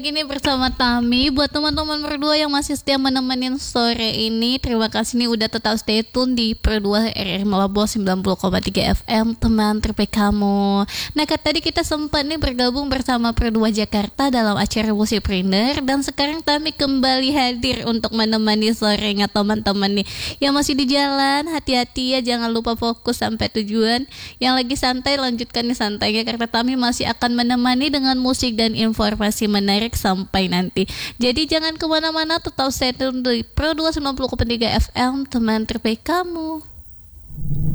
Gini bersama Tami, buat teman-teman berdua yang masih setia menemenin sore ini, terima kasih nih udah tetap stay tune di Pro2 RR Malabo 90,3 FM, teman terbaik kamu. Nah, tadi kita sempat nih bergabung bersama Pro2 Jakarta dalam acara Musik Prinder, dan sekarang Tami kembali hadir untuk menemani sorenya teman-teman nih yang masih di jalan. Hati-hati ya, jangan lupa fokus sampai tujuan. Yang lagi santai, lanjutkan nih santainya, karena Tami masih akan menemani dengan musik dan informasi menarik sampai nanti. Jadi jangan kemana-mana, tetap stay tune di Pro 290,3 FM, teman terbaik kamu.